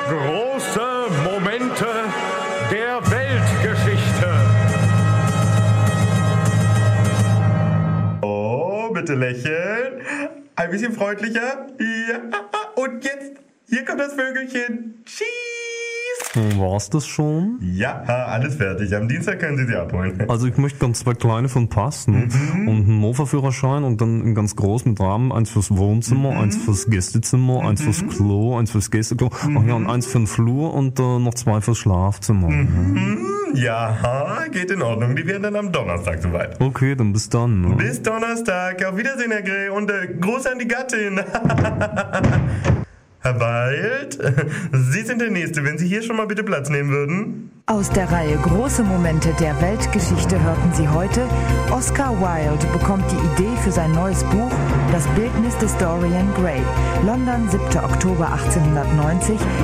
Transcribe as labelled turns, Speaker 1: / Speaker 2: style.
Speaker 1: Große Momente der Weltgeschichte.
Speaker 2: Oh, bitte lächeln. Ein bisschen freundlicher. Ja. Und jetzt, hier kommt das Vögelchen. Tschüss.
Speaker 3: War's das schon?
Speaker 2: Ja, alles fertig. Am Dienstag können Sie abholen.
Speaker 3: Also ich möchte ganz 2 kleine von Pass, ne? Und einen Mofa-Führerschein und dann ein ganz groß mit Rahmen, eins fürs Wohnzimmer, eins fürs Gästezimmer, eins fürs Klo, eins fürs Gästeklo, ach ja, und eins für den Flur und noch 2 fürs Schlafzimmer.
Speaker 2: Ja, geht in Ordnung. Die werden dann am Donnerstag soweit.
Speaker 3: Okay, dann bis dann. Ne?
Speaker 2: Bis Donnerstag. Auf Wiedersehen, Herr Grey. Und Gruß an die Gattin. Herr Wild, Sie sind der Nächste, wenn Sie hier schon mal bitte Platz nehmen würden.
Speaker 4: Aus der Reihe Große Momente der Weltgeschichte hörten Sie heute: Oscar Wilde bekommt die Idee für sein neues Buch Das Bildnis des Dorian Gray. London, 7. Oktober 1890,